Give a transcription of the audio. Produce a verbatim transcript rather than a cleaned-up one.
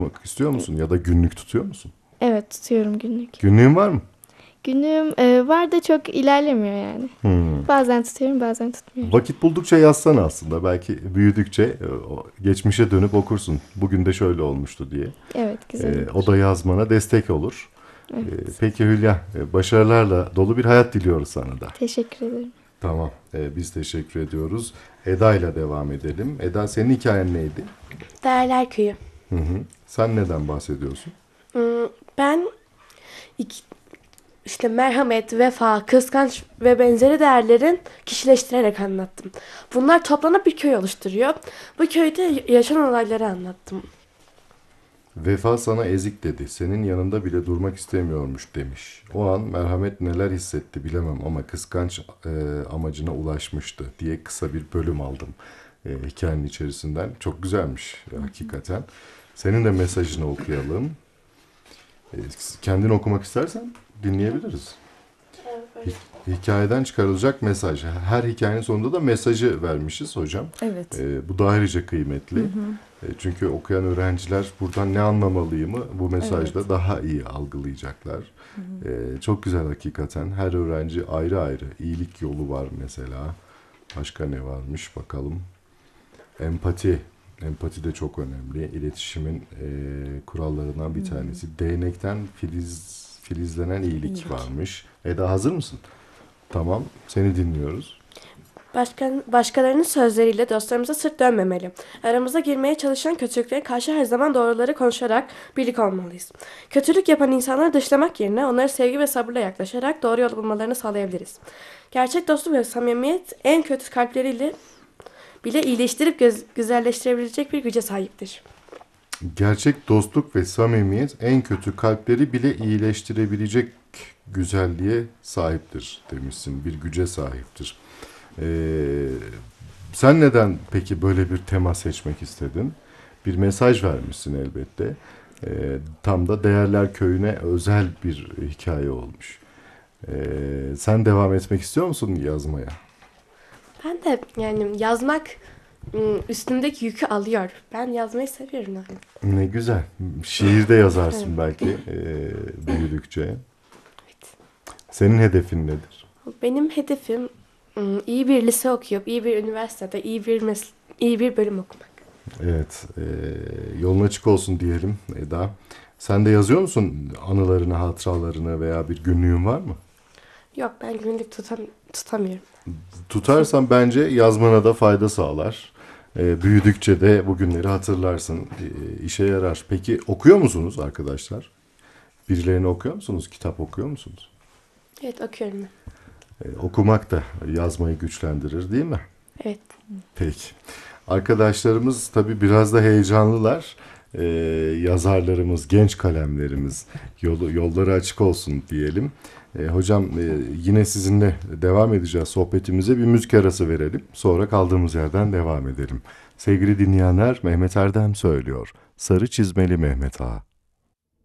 Bak istiyor musun ya da günlük tutuyor musun? Evet, tutuyorum günlük. Günlüğün var mı? Günlüğüm e, var da çok ilerlemiyor yani. Hmm. Bazen tutuyorum, bazen tutmuyorum. Vakit buldukça yazsana aslında. Belki büyüdükçe e, o geçmişe dönüp okursun. Bugün de şöyle olmuştu diye. Evet, güzel E, o olur. da yazmana destek olur. E, Evet, peki Hülya, e, başarılarla dolu bir hayat diliyoruz sana da. teşekkür ederim. Tamam, e, biz teşekkür ediyoruz. Eda ile devam edelim. Eda, senin hikayen neydi? Değerler Köyü. Hı hı. Sen neden bahsediyorsun? Hmm, Ben iki, işte merhamet, vefa, kıskanç ve benzeri değerlerin kişileştirerek anlattım. Bunlar toplanıp bir köy oluşturuyor. Bu köyde yaşanan olayları anlattım. Vefa sana ezik dedi. Senin yanında bile durmak istemiyormuş demiş. O an merhamet neler hissetti bilemem ama kıskanç e, amacına ulaşmıştı diye kısa bir bölüm aldım e, hikayenin içerisinden. Çok güzelmiş e, hakikaten. Senin de mesajını okuyalım. E, kendin okumak istersen dinleyebiliriz. Hi- Hikayeden çıkarılacak mesaj. Her hikayenin sonunda da mesajı vermişiz hocam. Evet. E, bu da ayrıca kıymetli. E, çünkü okuyan öğrenciler buradan ne anlamalıyımı bu mesajda Evet. daha iyi algılayacaklar. E, çok güzel hakikaten. Her öğrenci ayrı ayrı. İyilik yolu var mesela. Başka ne varmış bakalım. Empati. Empati de çok önemli. İletişimin e, kurallarından bir tanesi. Değnekten filiz filizlenen iyilik, İyilik. varmış. Eda, hazır mısın? Tamam. Seni dinliyoruz. Başka, başkalarının sözleriyle dostlarımıza sırt dönmemeli. Aramıza girmeye çalışan kötülüklere karşı her zaman doğruları konuşarak birlik olmalıyız. Kötülük yapan insanları dışlamak yerine onları sevgi ve sabırla yaklaşarak doğru yolu bulmalarını sağlayabiliriz. Gerçek dostluk ve samimiyet en kötü kalpleriyle bile iyileştirip göz, güzelleştirebilecek bir güce sahiptir. Gerçek dostluk ve samimiyet en kötü kalpleri bile iyileştirebilecek güzelliğe sahiptir demişsin. Bir güce sahiptir. Ee, sen neden peki böyle bir tema seçmek istedin? Bir mesaj vermişsin elbette. Ee, tam da Değerler Köyü'ne özel bir hikaye olmuş. Ee, sen devam etmek istiyor musun yazmaya? Ben de yani yazmak ım, üstümdeki yükü alıyor. Ben yazmayı seviyorum yani. Ne güzel. Şiir de yazarsın belki e, büyüdükçe. Senin hedefin nedir? Benim hedefim ım, iyi bir lise okuyup iyi bir üniversitede iyi bir mes- iyi bir bölüm okumak. Evet, e, yolun açık olsun diyelim Eda. Sen de yazıyor musun anılarını, hatıralarını veya bir günlüğün var mı? Yok, ben günlük tutam tutamıyorum. Tutarsan bence yazmana da fayda sağlar. E, büyüdükçe de bugünleri hatırlarsın, e, işe yarar. Peki okuyor musunuz arkadaşlar? Birilerini okuyor musunuz? Kitap okuyor musunuz? Evet, okuyorum ben. E, okumak da yazmayı güçlendirir değil mi? Evet. Peki. Arkadaşlarımız tabii biraz da heyecanlılar. Ee, yazarlarımız, genç kalemlerimiz yolu, yolları açık olsun diyelim. Ee, hocam e, yine sizinle devam edeceğiz sohbetimize. Bir müzik arası verelim. Sonra kaldığımız yerden devam edelim. Sevgili dinleyenler, Mehmet Erdem söylüyor. Sarı çizmeli Mehmet Ağa.